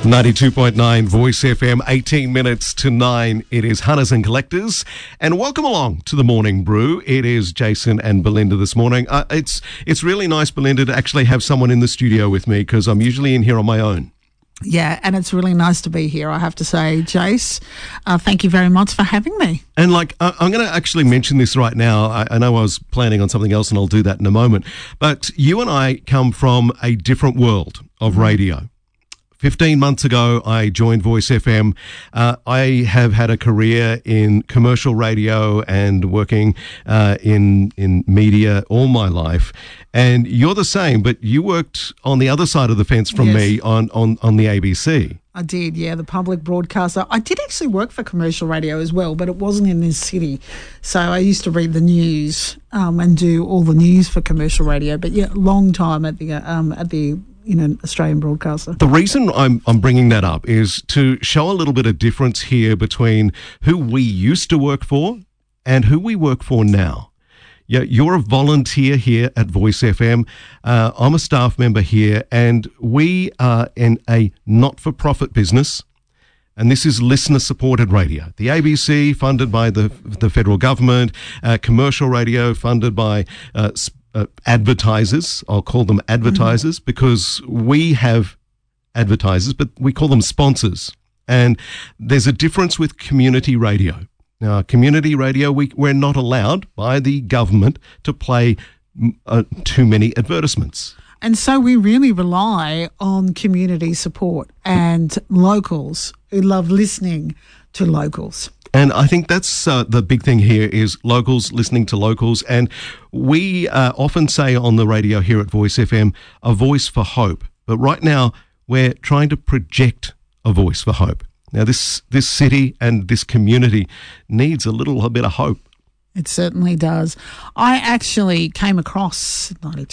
92.9 Voice FM, 18 minutes to 9. It is Hunters and Collectors. And welcome along to the Morning Brew. It is Jason and Belinda this morning. It's really nice, Belinda, to actually have someone in the studio with me because I'm usually in here on my own. Yeah, and it's really nice to be here, I have to say, Jace. Thank you very much for having me. And I'm going to actually mention this right now. I know I was planning on something else and I'll do that in a moment. But you and I come from a different world of radio. 15 months ago, I joined Voice FM. I have had a career in commercial radio and working in media all my life. And you're the same, but you worked on the other side of the fence from me on the ABC. I did, yeah, the public broadcaster. I did actually work for commercial radio as well, but it wasn't in this city. So I used to read the news and do all the news for commercial radio. But yeah, long time at the Australian broadcaster. The reason I'm bringing that up is to show a little bit of difference here between who we used to work for and who we work for now. Yeah, you're a volunteer here at Voice FM. I'm a staff member here, and we are in a not-for-profit business, and this is listener-supported radio. The ABC, funded by the federal government, commercial radio, funded by advertisers. I'll call them advertisers because we have advertisers, but we call them sponsors. And there's a difference with community radio. Now, community radio, we're not allowed by the government to play too many advertisements. And so we really rely on community support and locals who love listening to locals. And I think that's the big thing here is locals listening to locals. And we often say on the radio here at Voice FM, a voice for hope. But right now, we're trying to project a voice for hope. Now, this city and this community needs a little bit of hope. It certainly does. I actually came across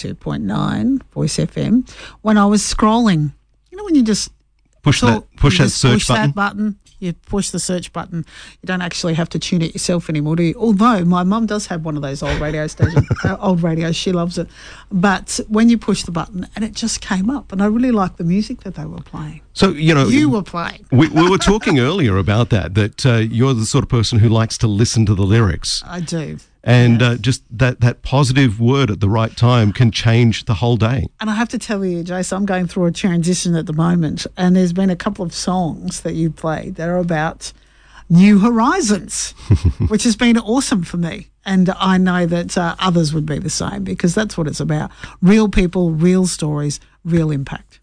92.9 Voice FM when I was scrolling. You know when you just push that search button? You push the search button. You don't actually have to tune it yourself anymore, do you? Although my mum does have one of those old radio stations, old radios. She loves it. But when you push the button, and it just came up, and I really liked the music that they were playing. So, you were playing. we were talking earlier about that you're the sort of person who likes to listen to the lyrics. I do. And just that positive word at the right time can change the whole day. And I have to tell you, Jace, I'm going through a transition at the moment, and there's been a couple of songs that you played that are about new horizons, which has been awesome for me. And I know that others would be the same because that's what it's about. Real people, real stories, real impact.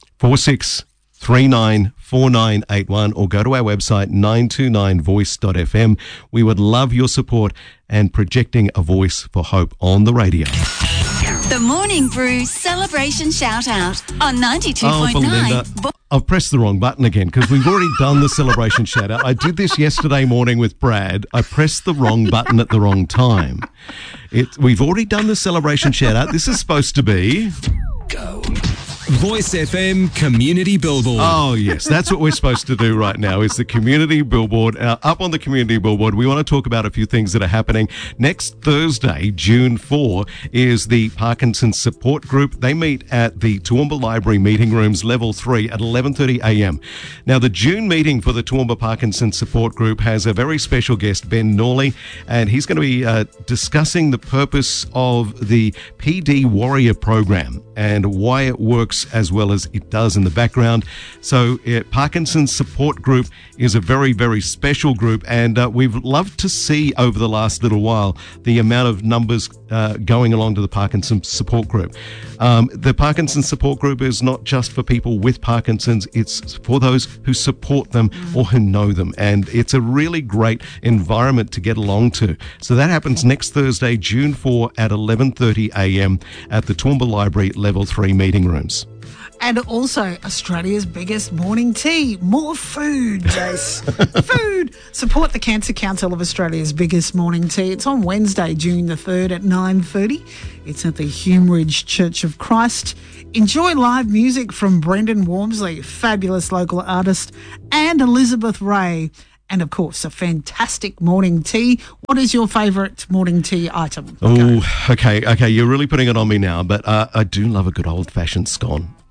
46394981 or go to our website 929voice.fm. We would love your support and projecting a voice for hope on the radio. The Morning Brew Celebration Shout Out on 92.9. Oh, Belinda, I've pressed the wrong button again because we've already done the celebration shout out. I did this yesterday morning with Brad. I pressed the wrong button at the wrong time. We've already done the celebration shout out. This is supposed to be... Go. Voice FM Community Billboard. Oh, yes. That's what we're supposed to do right now is the community billboard. Up on the community billboard, we want to talk about a few things that are happening. Next Thursday, June 4, is the Parkinson's Support Group. They meet at the Toowoomba Library Meeting Rooms, Level 3 at 11:30 a.m. Now, the June meeting for the Toowoomba Parkinson's Support Group has a very special guest, Ben Norley, and he's going to be discussing the purpose of the PD Warrior program and why it works as well as it does in the background. So Parkinson's Support Group is a very, very special group, and we've loved to see over the last little while the amount of numbers going along to the Parkinson's Support Group. The Parkinson's Support Group is not just for people with Parkinson's, it's for those who support them or who know them, and it's a really great environment to get along to. So that happens next Thursday, June 4 at 11:30 a.m. at the Toowoomba Library Level 3 Meeting Rooms. And also Australia's biggest morning tea. More food, Jace. Food. Support the Cancer Council of Australia's biggest morning tea. It's on Wednesday, June the 3rd at 9:30. It's at the Humeridge Church of Christ. Enjoy live music from Brendan Wormsley, fabulous local artist, and Elizabeth Ray. And, of course, a fantastic morning tea. What is your favourite morning tea item? Oh, okay. You're really putting it on me now, but I do love a good old-fashioned scone.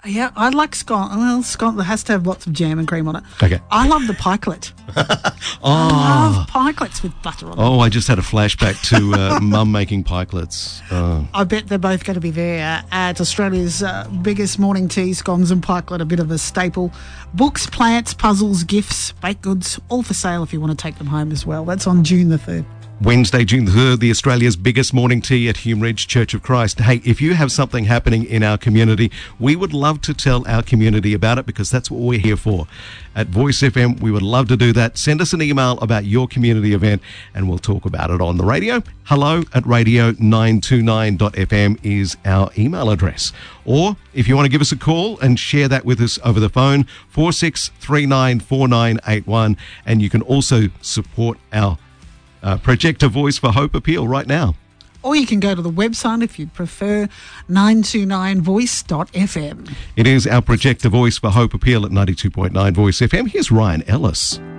Yeah, I like scone. Well, scone has to have lots of jam and cream on it. Okay. I love the pikelet. I love pikelets with butter on them. Oh, I just had a flashback to Mum making pikelets. Oh. I bet they're both going to be there at Australia's biggest morning tea, scones and pikelet, a bit of a staple. Books, plants, puzzles, gifts, baked goods, all for sale if you want to take them home as well. That's on June the 3rd. Wednesday, June the 3rd, the Australia's biggest morning tea at Hume Ridge Church of Christ. Hey, if you have something happening in our community, we would love to tell our community about it because that's what we're here for. At Voice FM, we would love to do that. Send us an email about your community event and we'll talk about it on the radio. hello@radio929.fm is our email address. Or if you want to give us a call and share that with us over the phone, 46394981, and you can also support our Project A Voice for Hope appeal right now. Or you can go to the website if you'd prefer, 929voice.fm. It is our Project A Voice for Hope appeal at 92.9 Voice FM. Here's Ryan Ellis.